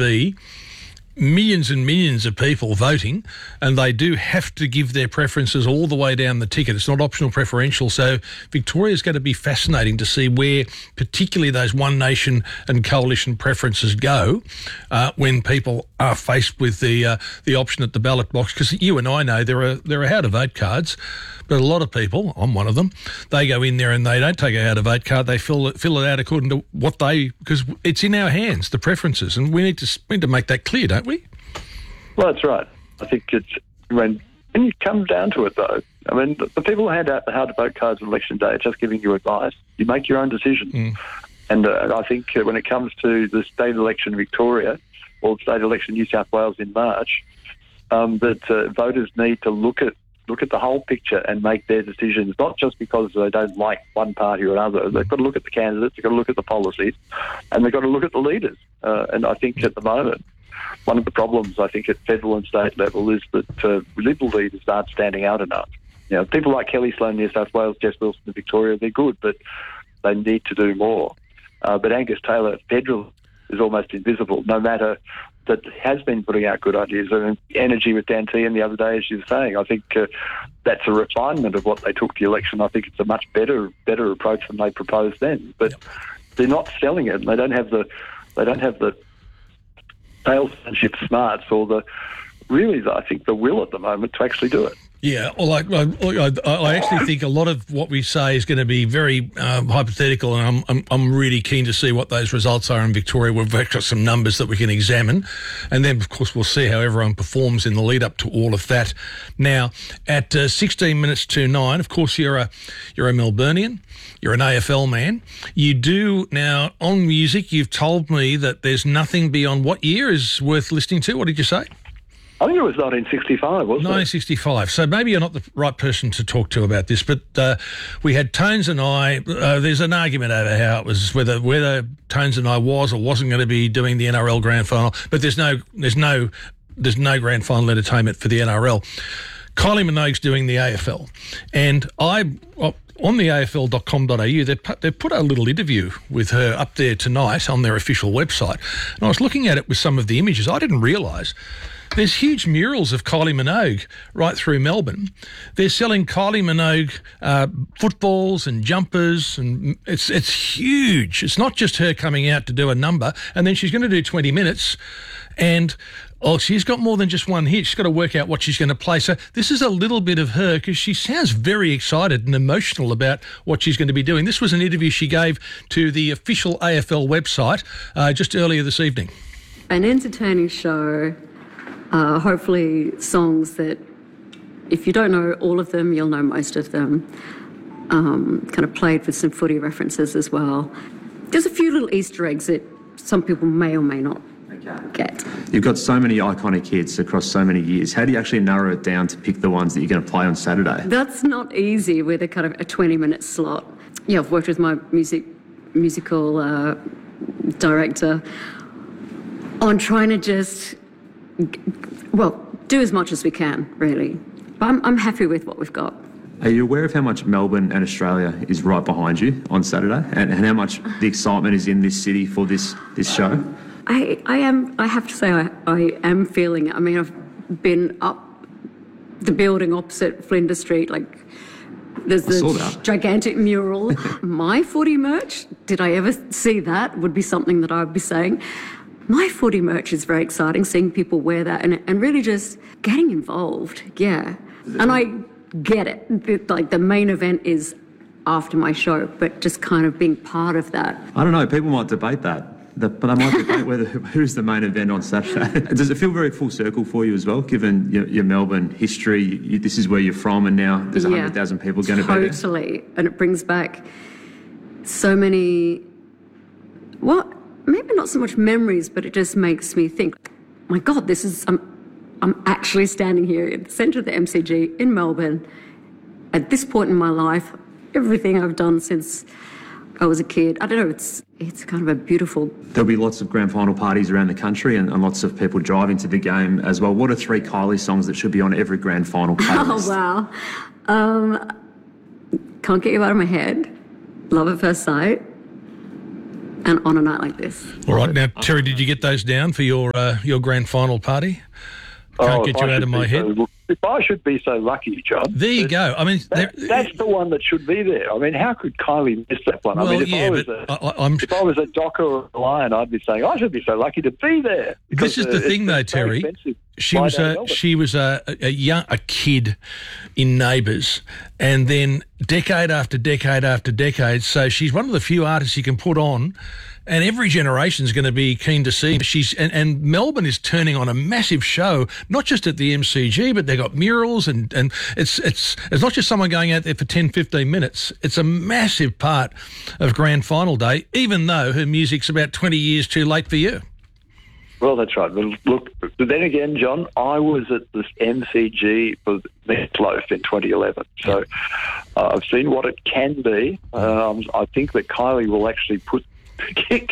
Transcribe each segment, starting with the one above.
be millions and millions of people voting, and they do have to give their preferences all the way down the ticket. It's not optional preferential. So Victoria's going to be fascinating to see where particularly those One Nation and coalition preferences go when people are faced with the option at the ballot box. Because you and I know there are how-to-vote cards, but a lot of people, I'm one of them, they go in there and they don't take a how-to-vote card. They fill it out according to what because it's in our hands, the preferences, and we need to make that clear, don't we? Well, that's right. I think it's when you come down to it, though. I mean, the people who hand out the how-to-vote cards on election day are just giving you advice. You make your own decision. And I think when it comes to the state election in Victoria or the state election in New South Wales in March, that voters need to look at the whole picture and make their decisions, not just because they don't like one party or another. They've got to look at the candidates, they've got to look at the policies, and they've got to look at the leaders. And I think at the moment, one of the problems, I think, at federal and state level is that Liberal leaders aren't standing out enough. You know, people like Kelly Sloan, New South Wales, Jess Wilson in Victoria, they're good, but they need to do more. But Angus Taylor, federal, is almost invisible, no matter that has been putting out good ideas. And Energy with Dan Tehan the other day, as you were saying, I think that's a refinement of what they took to the election. I think it's a much better approach than they proposed then. But they're not selling it, and they don't have the salesmanship smarts or I think the will at the moment to actually do it. Yeah, well, I actually think a lot of what we say is going to be very hypothetical, and I'm really keen to see what those results are in Victoria. We've got some numbers that we can examine, and then, of course, we'll see how everyone performs in the lead up to all of that. Now, at 16 minutes to 9, of course, you're a Melburnian, you're an AFL man. You do now on music. You've told me that there's nothing beyond what year is worth listening to. What did you say? I think it was 1965, wasn't it? 1965. So maybe you're not the right person to talk to about this, but we had Tones and I. There's an argument over how it was whether Tones and I was or wasn't going to be doing the NRL Grand Final. But there's no Grand Final entertainment for the NRL. Kylie Minogue's doing the AFL, and on the AFL.com.au, they put a little interview with her up there tonight on their official website, and I was looking at it with some of the images. I didn't realise there's huge murals of Kylie Minogue right through Melbourne. They're selling Kylie Minogue footballs and jumpers, and it's huge. It's not just her coming out to do a number, and then she's going to do 20 minutes, and she's got more than just one hit. She's got to work out what she's going to play. So this is a little bit of her, because she sounds very excited and emotional about what she's going to be doing. This was an interview she gave to the official AFL website just earlier this evening. An entertaining show. Hopefully songs that, if you don't know all of them, you'll know most of them. Kind of played with some footy references as well. There's a few little Easter eggs that some people may or may not get. You've got so many iconic hits across so many years. How do you actually narrow it down to pick the ones that you're going to play on Saturday? That's not easy with a kind of a 20-minute slot. Yeah, I've worked with my musical director on trying to just do as much as we can, really. But I'm happy with what we've got. Are you aware of how much Melbourne and Australia is right behind you on Saturday, and how much the excitement is in this city for this show? I am. I have to say, I am feeling it. I mean, I've been up the building opposite Flinders Street, there's the gigantic mural. My footy merch, did I ever see that? Would be something that I would be saying. My footy merch is very exciting, seeing people wear that and really just getting involved, yeah. And I get it. The main event is after my show, but just kind of being part of that. I don't know, people might debate that. But they might debate who's the main event on Saturday. Does it feel very full circle for you as well, given your Melbourne history? This is where you're from, and now there's 100,000 people going to be there. Totally, and it brings back so many, maybe not so much memories, but it just makes me think, my God, this is, I'm actually standing here in the centre of the MCG in Melbourne at this point in my life. Everything I've done since I was a kid, I don't know, it's kind of a beautiful... There'll be lots of grand final parties around the country and lots of people driving to the game as well. What are 3 Kylie songs that should be on every grand final playlist? Oh, wow. Can't Get You Out of My Head, Love at First Sight, and on a night like this. All right. Now, Terry, did you get those down for your grand final party? Can't get you out of my head. If I should be so lucky, John. There you go. I mean, that's the one that should be there. I mean, how could Kylie miss that one? Well, I mean, if I was a Docker or a Lion, I'd be saying I should be so lucky to be there. This is the thing, though, Terry. She was a kid in Neighbours, and then decade after decade after decade. So she's one of the few artists you can put on, and every generation is going to be keen to see. And Melbourne is turning on a massive show, not just at the MCG, but they've got murals, and it's not just someone going out there for 10, 15 minutes. It's a massive part of Grand Final Day, even though her music's about 20 years too late for you. Well, that's right. But look, then again, John, I was at this MCG for Meatloaf in 2011. So I've seen what it can be. I think that Kylie will actually kick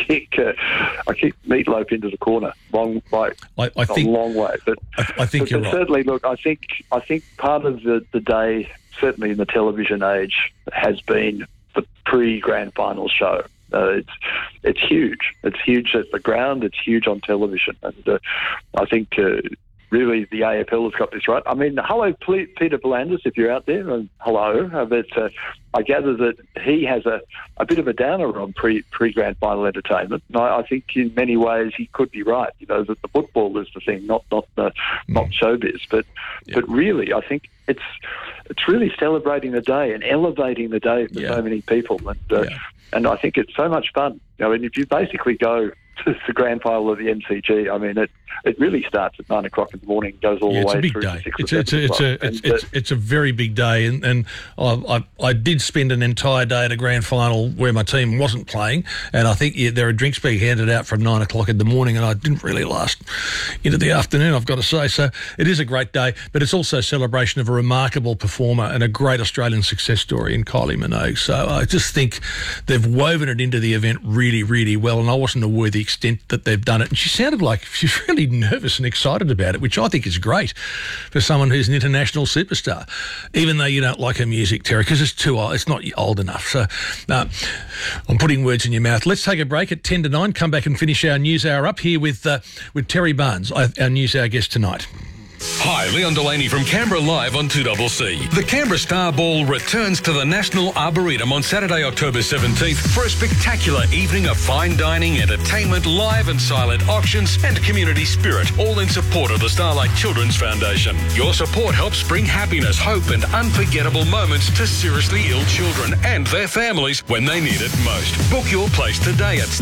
Meatloaf into the corner a long way. But I think you're right. Certainly, look, I think part of the day, certainly in the television age, has been the pre-grand final show. It's huge. It's huge at the ground. It's huge on television, and I think really the AFL has got this right. I mean, hello, Peter V'landys, if you're out there, and hello. But I gather that he has a bit of a downer on pre-grand final entertainment. And I think in many ways he could be right. You know, that the football is the thing, not showbiz. But really, I think it's really celebrating the day and elevating the day for so many people. And I think it's so much fun. You know, and if you basically go to the grand final of the MCG, I mean, it really starts at 9 o'clock in the morning, goes all the way through to 6 or 7 o'clock. It's a very big day, and I did spend an entire day at a grand final where my team wasn't playing, and I think there are drinks being handed out from 9 o'clock in the morning, and I didn't really last into the afternoon, I've got to say. So it is a great day, but it's also a celebration of a remarkable performer and a great Australian success story in Kylie Minogue. So I just think they've woven it into the event really, really well, and I wasn't aware of the extent that they've done it. And she sounded like she's really nervous and excited about it, which I think is great for someone who's an international superstar, even though you don't like her music, Terry, because it's too old. It's not old enough. So I'm putting words in your mouth. Let's take a break at 10 to 9, come back and finish our news hour up here with Terry Barnes, our news hour guest tonight. Hi, Leon Delaney from Canberra Live on 2CC. The Canberra Star Ball returns to the National Arboretum on Saturday, October 17th for a spectacular evening of fine dining, entertainment, live and silent auctions and community spirit, all in support of the Starlight Children's Foundation. Your support helps bring happiness, hope and unforgettable moments to seriously ill children and their families when they need it most. Book your place today at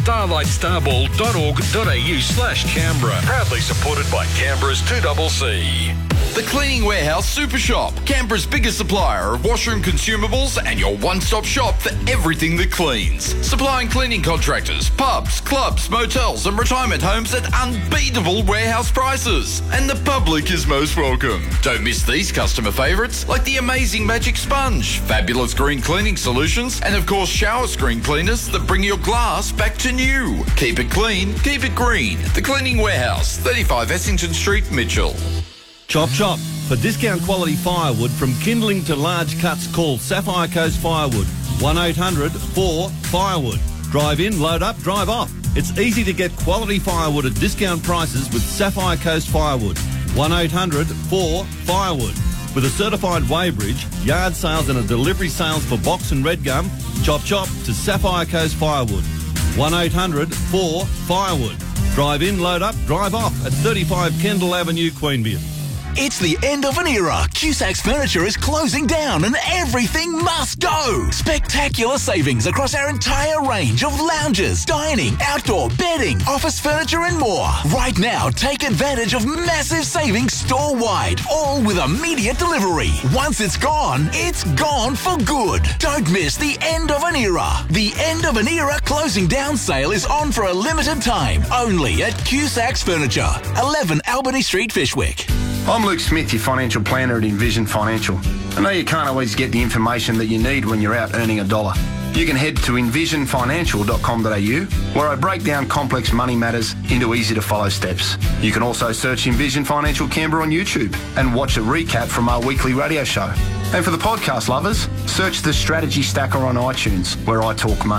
starlightstarball.org.au/Canberra. Proudly supported by Canberra's 2CC. The Cleaning Warehouse Super Shop, Canberra's biggest supplier of washroom consumables and your one-stop shop for everything that cleans. Supplying cleaning contractors, pubs, clubs, motels and retirement homes at unbeatable warehouse prices. And the public is most welcome. Don't miss these customer favourites like the amazing Magic Sponge, fabulous green cleaning solutions and of course shower screen cleaners that bring your glass back to new. Keep it clean, keep it green. The Cleaning Warehouse, 35 Essington Street, Mitchell. Chop Chop. For discount quality firewood from kindling to large cuts, call Sapphire Coast Firewood. 1-800-4-FIREWOOD. Drive in, load up, drive off. It's easy to get quality firewood at discount prices with Sapphire Coast Firewood. 1-800-4-FIREWOOD. With a certified weighbridge, yard sales and a delivery sales for box and red gum, Chop Chop to Sapphire Coast Firewood. 1-800-4-FIREWOOD. Drive in, load up, drive off at 35 Kendall Avenue, Queanbeyan. It's the end of an era. Cusac's Furniture is closing down and everything must go. Spectacular savings across our entire range of lounges, dining, outdoor, bedding, office furniture and more. Right now, take advantage of massive savings store-wide, all with immediate delivery. Once it's gone for good. Don't miss the end of an era. The end of an era closing down sale is on for a limited time, only at Cusac's Furniture, 11 Albany Street, Fyshwick. I'm Luke Smith, your financial planner at Envision Financial. I know you can't always get the information that you need when you're out earning a dollar. You can head to envisionfinancial.com.au, where I break down complex money matters into easy-to-follow steps. You can also search Envision Financial Canberra on YouTube and watch a recap from our weekly radio show. And for the podcast lovers, search The Strategy Stacker on iTunes, where I talk money.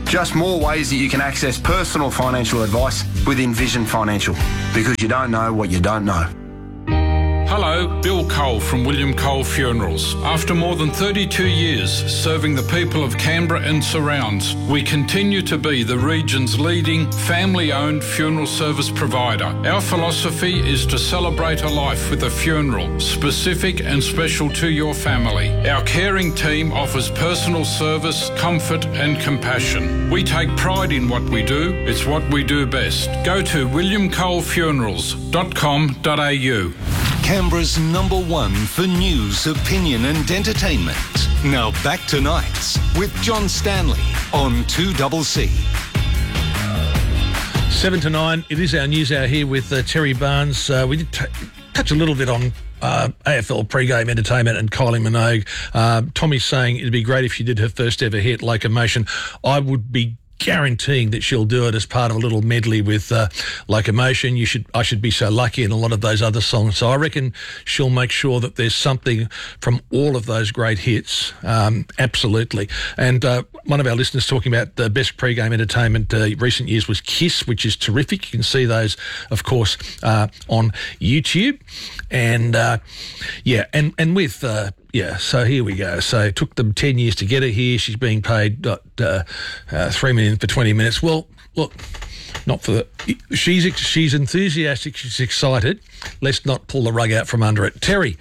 Just more ways that you can access personal financial advice with Envision Financial, because you don't know what you don't know. Hello, Bill Cole from William Cole Funerals. After more than 32 years serving the people of Canberra and surrounds, we continue to be the region's leading family-owned funeral service provider. Our philosophy is to celebrate a life with a funeral, specific and special to your family. Our caring team offers personal service, comfort and compassion. We take pride in what we do. It's what we do best. Go to williamcolefunerals.com.au. Canberra's #1 for news, opinion and entertainment. Now back to Nights with John Stanley on 2CC. 7 to 9, it is our news hour here with Terry Barnes. We did touch a little bit on AFL pre-game entertainment and Kylie Minogue. Tommy's saying it'd be great if she did her first ever hit, Locomotion. I would be guaranteeing that she'll do it as part of a little medley with Locomotion. I Should Be So Lucky and a lot of those other songs. So I reckon she'll make sure that there's something from all of those great hits. Absolutely. And one of our listeners talking about the best pre-game entertainment recent years was Kiss, which is terrific. You can see those, of course, on YouTube. And with... so here we go. So it took them 10 years to get her here. She's being paid $3 million for 20 minutes. Well, look, not for the... She's enthusiastic. She's excited. Let's not pull the rug out from under it. Terry,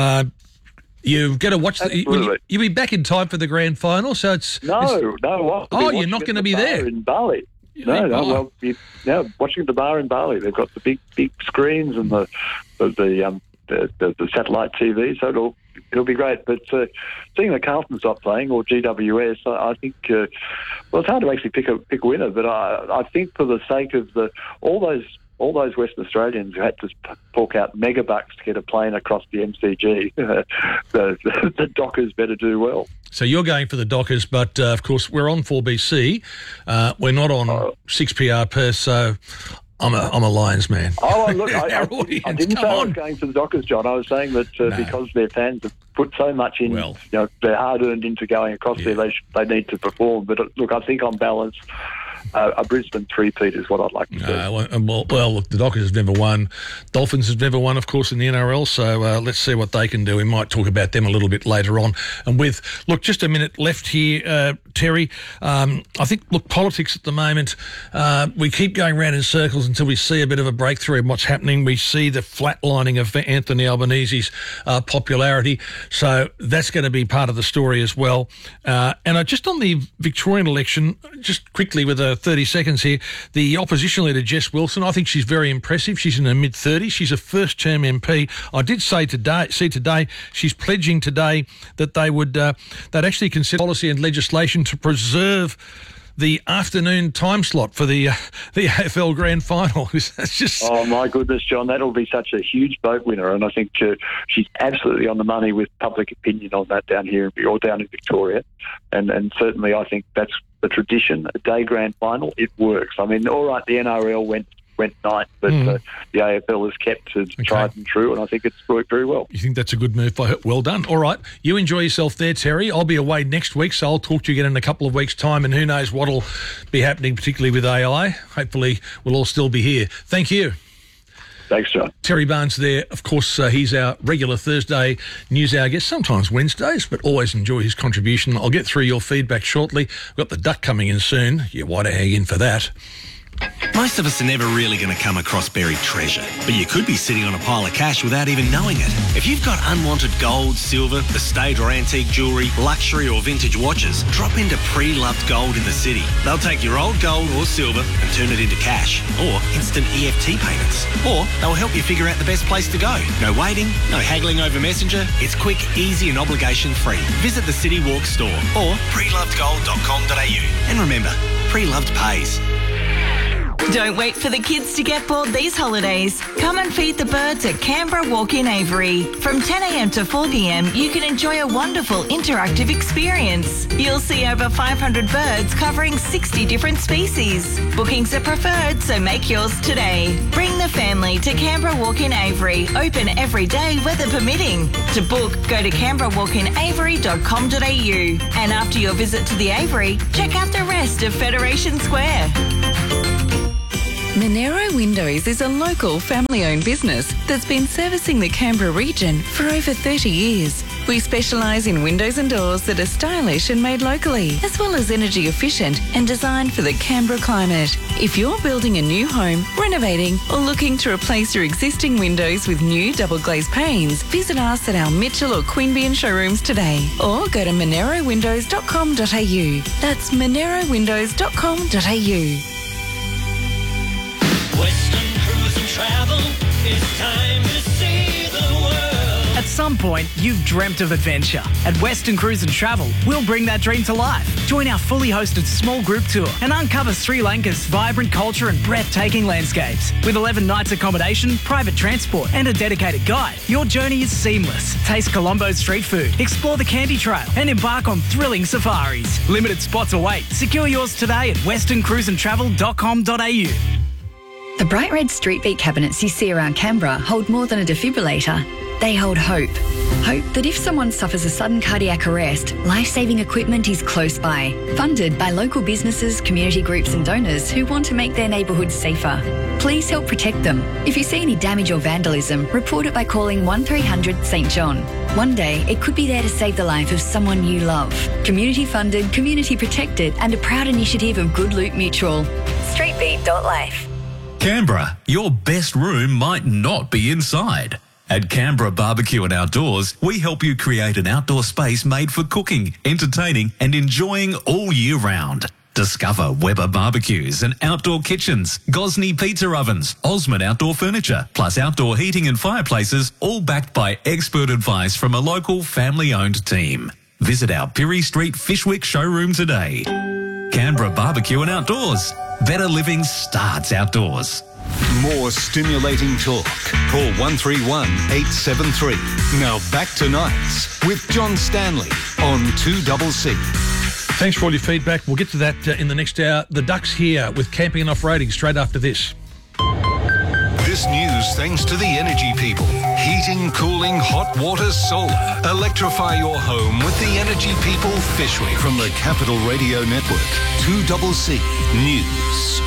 you've got to watch... You'll be back in time for the grand final, so it's... No. You're not going to be there. In Bali. No. Well, watching at the bar in Bali. They've got the big screens and the satellite TV, so it'll be great. But seeing the Carlton's not playing, or GWS, I think it's hard to actually pick a winner. But I think for the sake of all those Western Australians who had to fork out mega bucks to get a plane across the MCG, the Dockers better do well. So you're going for the Dockers, but of course we're on 4BC. We're not on 6PRP, so I'm a Lions man. Oh, look, I didn't say I was going for the Dockers, John. I was saying that because their fans have put so much in, their hard-earned into going across there, they need to perform. But look, I think on balance, a Brisbane three-peat is what I'd like to see. Well, look, the Dockers have never won. Dolphins have never won, of course, in the NRL, so let's see what they can do. We might talk about them a little bit later on. And just a minute left here, Terry, I think, politics at the moment, we keep going round in circles until we see a bit of a breakthrough in what's happening. We see the flatlining of Anthony Albanese's popularity, so that's going to be part of the story as well. And just on the Victorian election, just quickly with 30 seconds here, the opposition leader, Jess Wilson, I think she's very impressive. She's in her mid-30s. She's a first-term MP. I did see today, she's pledging today that they'd actually consider policy and legislation to preserve the afternoon time slot for the AFL Grand Final. That's just... Oh, my goodness, John, that'll be such a huge vote winner, and I think she's absolutely on the money with public opinion on that down here or down in Victoria, and certainly I think that's the tradition. A day Grand Final, it works. I mean, all right, the NRL went night, but the AFL has kept it tried and true, and I think it's worked very well. You think that's a good move by her? Well done. All right, you enjoy yourself there, Terry. I'll be away next week, so I'll talk to you again in a couple of weeks' time, and who knows what'll be happening, particularly with AI. Hopefully we'll all still be here. Thank you. Thanks, John. Terry Barnes there. Of course, he's our regular Thursday news hour guest, sometimes Wednesdays, but always enjoy his contribution. I'll get through your feedback shortly. We've got the Duck coming in soon. Yeah, why to hang in for that? Most of us are never really going to come across buried treasure, but you could be sitting on a pile of cash without even knowing it. If you've got unwanted gold, silver, estate or antique jewellery, luxury or vintage watches, drop into Pre-Loved Gold in the city. They'll take your old gold or silver and turn it into cash or instant EFT payments. Or they'll help you figure out the best place to go. No waiting, no haggling over Messenger. It's quick, easy and obligation-free. Visit the City Walk store or prelovedgold.com.au. And remember, Pre-Loved pays. Don't wait for the kids to get bored these holidays. Come and feed the birds at Canberra Walk-in Avery. From 10 a.m. to 4 p.m, you can enjoy a wonderful interactive experience. You'll see over 500 birds covering 60 different species. Bookings are preferred, so make yours today. Bring the family to Canberra Walk-in Avery. Open every day, weather permitting. To book, go to canberrawalkinavery.com.au. And after your visit to the Avery, check out the rest of Federation Square. Monero Windows is a local family-owned business that's been servicing the Canberra region for over 30 years. We specialise in windows and doors that are stylish and made locally, as well as energy efficient and designed for the Canberra climate. If you're building a new home, renovating or looking to replace your existing windows with new double glazed panes, visit us at our Mitchell or Queanbeyan showrooms today, or go to monerowindows.com.au. That's monerowindows.com.au. Western Cruise and Travel, it's time to see the world. At some point, you've dreamt of adventure. At Western Cruise and Travel, we'll bring that dream to life. Join our fully hosted small group tour and uncover Sri Lanka's vibrant culture and breathtaking landscapes. With 11 nights accommodation, private transport and a dedicated guide, your journey is seamless. Taste Colombo's street food, explore the Candy Trail and embark on thrilling safaris. Limited spots await. Secure yours today at westerncruiseandtravel.com.au. The bright red street beat cabinets you see around Canberra hold more than a defibrillator. They hold hope. Hope that if someone suffers a sudden cardiac arrest, life-saving equipment is close by. Funded by local businesses, community groups and donors who want to make their neighbourhoods safer. Please help protect them. If you see any damage or vandalism, report it by calling 1300 St John. One day, it could be there to save the life of someone you love. Community funded, community protected and a proud initiative of Good Loot Mutual. Streetbeat.life. Canberra, your best room might not be inside. At Canberra Barbecue and Outdoors, we help you create an outdoor space made for cooking, entertaining and enjoying all year round. Discover Weber barbecues and outdoor kitchens, Gosney pizza ovens, Osmond outdoor furniture, plus outdoor heating and fireplaces, all backed by expert advice from a local family-owned team. Visit our Pirie Street Fishwick showroom today. Canberra Barbecue and Outdoors. Better living starts outdoors. More stimulating talk. Call 131 873. Now back to Nights with John Stanley on 2CC. Thanks for all your feedback. We'll get to that in the next hour. The Ducks here with camping and off-roading straight after this. This news thanks to the energy people. Heating, cooling, hot water, solar. Electrify your home with the energy people Fishwick. From the Capital Radio Network, 2CC News.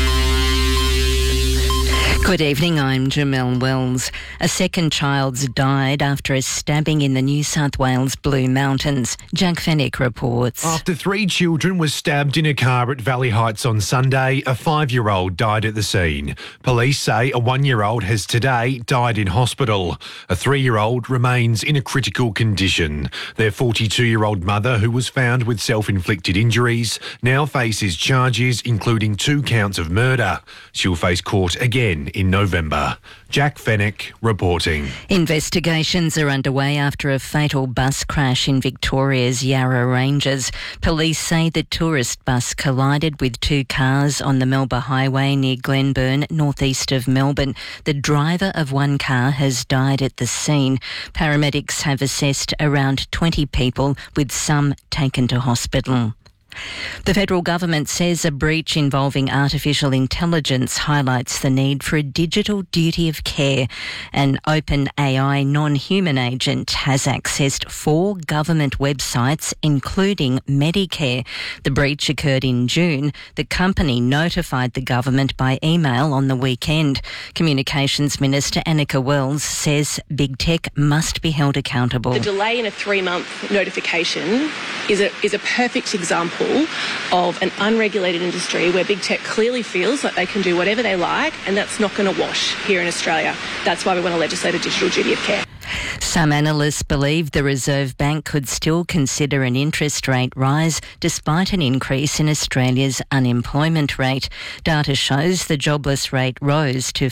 Good evening, I'm Jamelle Wells. A second child's died after a stabbing in the New South Wales Blue Mountains. Jack Fennick reports. After 3 children were stabbed in a car at Valley Heights on Sunday, a 5-year-old died at the scene. Police say a 1-year-old has today died in hospital. A 3-year-old remains in a critical condition. Their 42-year-old mother, who was found with self-inflicted injuries, now faces charges including 2 counts of murder. She'll face court again in November. Jack Fennick reporting. Investigations are underway after a fatal bus crash in Victoria's Yarra Ranges. Police say the tourist bus collided with 2 cars on the Melba Highway near Glenburn, northeast of Melbourne. The driver of one car has died at the scene. Paramedics have assessed around 20 people, with some taken to hospital. The federal government says a breach involving artificial intelligence highlights the need for a digital duty of care. An OpenAI non-human agent has accessed 4 government websites, including Medicare. The breach occurred in June. The company notified the government by email on the weekend. Communications Minister Annika Wells says big tech must be held accountable. The delay in a 3-month notification is a perfect example of an unregulated industry where big tech clearly feels like they can do whatever they like, and that's not going to wash here in Australia. That's why we want to legislate a digital duty of care. Some analysts believe the Reserve Bank could still consider an interest rate rise despite an increase in Australia's unemployment rate. Data shows the jobless rate rose to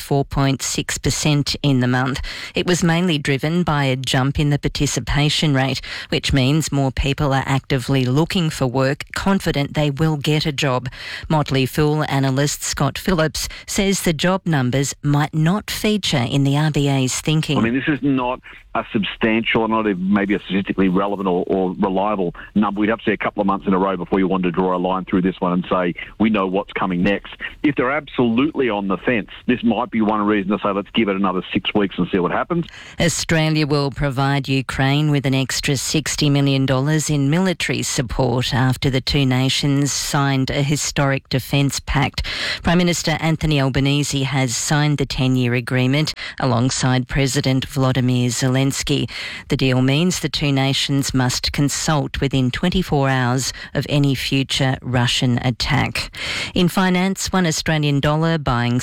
4.6% in the month. It was mainly driven by a jump in the participation rate, which means more people are actively looking for work, confident they will get a job. Motley Fool analyst Scott Phillips says the job numbers might not feature in the RBA's thinking. I mean, this is not a substantial, not even maybe a statistically relevant or reliable number. We'd have to see a couple of months in a row before you wanted to draw a line through this one and say, we know what's coming next. If they're absolutely on the fence, this might be one reason to say, let's give it another 6 weeks and see what happens. Australia will provide Ukraine with an extra $60 million in military support after the two nations signed a historic defence pact. Prime Minister Anthony Albanese has signed the 10-year agreement alongside President Volodymyr Zelensky. The deal means the two nations must consult within 24 hours of any future Russian attack. In finance, $1 Australian dollar buying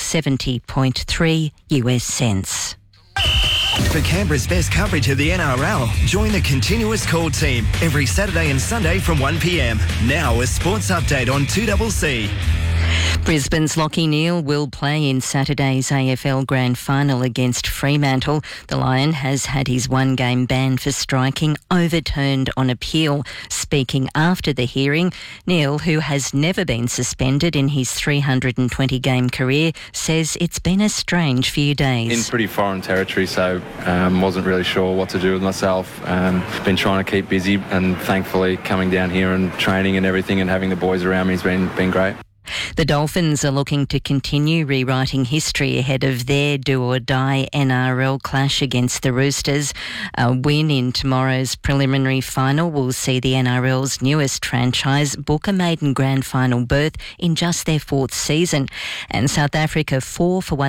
70.3 US cents. For Canberra's best coverage of the NRL, join the Continuous Call team every Saturday and Sunday from 1 p.m. Now a sports update on 2CC. Brisbane's Lachie Neale will play in Saturday's AFL Grand Final against Fremantle. The Lion has had his one-game ban for striking overturned on appeal. Speaking after the hearing, Neale, who has never been suspended in his 320-game career, says it's been a strange few days. In pretty foreign territory, so wasn't really sure what to do with myself. Been trying to keep busy, and thankfully coming down here and training and everything and having the boys around me has been great. The Dolphins are looking to continue rewriting history ahead of their do-or-die NRL clash against the Roosters. A win in tomorrow's preliminary final will see the NRL's newest franchise book a maiden grand final berth in just their fourth season. And South Africa 4 for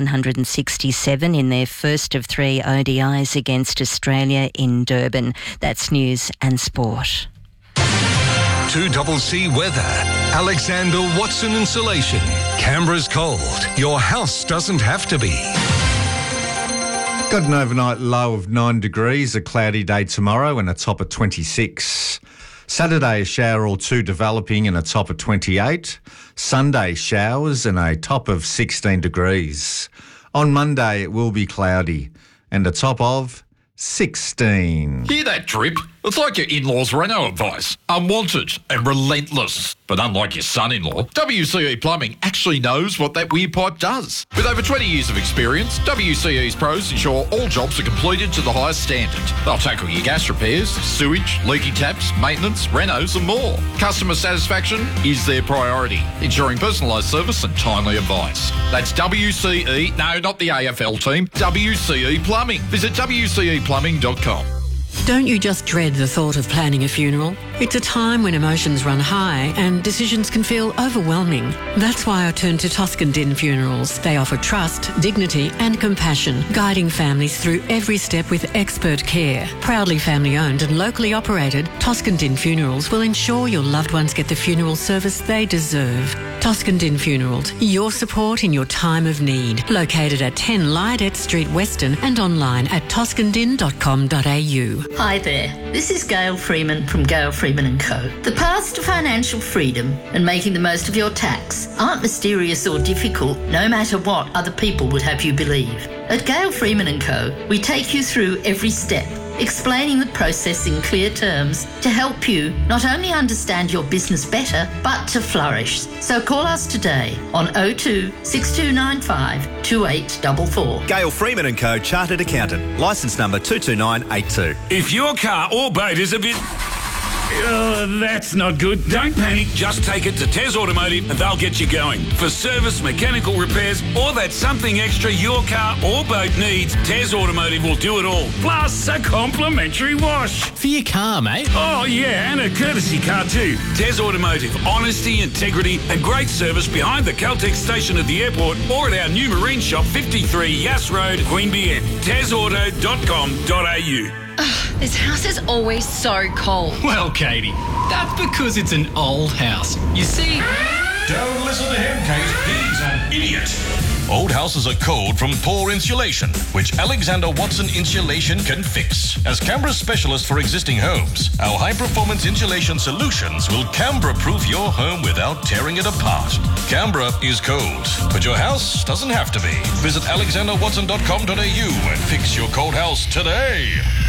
167 in their first of 3 ODIs against Australia in Durban. That's news and sport. 2CC weather. Alexander Watson Insulation. Canberra's cold. Your house doesn't have to be. Got an overnight low of 9 degrees, a cloudy day tomorrow and a top of 26. Saturday, a shower or two developing and a top of 28. Sunday, showers and a top of 16 degrees. On Monday, it will be cloudy and a top of 16. Hear that drip? It's like your in-laws' Renault advice. Unwanted and relentless. But unlike your son-in-law, WCE Plumbing actually knows what that weir pipe does. With over 20 years of experience, WCE's pros ensure all jobs are completed to the highest standard. They'll tackle your gas repairs, sewage, leaky taps, maintenance, renos and more. Customer satisfaction is their priority, ensuring personalised service and timely advice. That's WCE, no, not the AFL team, WCE Plumbing. Visit WCEplumbing.com. Don't you just dread the thought of planning a funeral? It's a time when emotions run high and decisions can feel overwhelming. That's why I turn to Toscan Din Funerals. They offer trust, dignity and compassion, guiding families through every step with expert care. Proudly family owned and locally operated, Toscan Din Funerals will ensure your loved ones get the funeral service they deserve. Toscan Din Funerals, your support in your time of need. Located at 10 Lydet Street, Weston and online at toscandin.com.au. Hi there, this is Gail Freeman from Gail Freeman & Co. The paths to financial freedom and making the most of your tax aren't mysterious or difficult, no matter what other people would have you believe. At Gail Freeman & Co, we take you through every step, explaining the process in clear terms to help you not only understand your business better, but to flourish. So call us today on 02 6295 2844. Gail Freeman & Co, Chartered Accountant, licence number 22982. If your car or boat is a bit... that's not good. Don't panic. Just take it to Tez Automotive and they'll get you going. For service, mechanical repairs, or that something extra your car or boat needs, Tez Automotive will do it all. Plus a complimentary wash. For your car, mate. Oh, yeah, and a courtesy car too. Tez Automotive. Honesty, integrity and great service behind the Caltex station at the airport or at our new marine shop, 53 Yass Road, Queanbeyan. tezauto.com.au. This house is always so cold. Well, Katie, that's because it's an old house. You see... Don't listen to him, Kate. He's an idiot. Old houses are cold from poor insulation, which Alexander Watson Insulation can fix. As Canberra's specialist for existing homes, our high-performance insulation solutions will Canberra-proof your home without tearing it apart. Canberra is cold, but your house doesn't have to be. Visit alexanderwatson.com.au and fix your cold house today.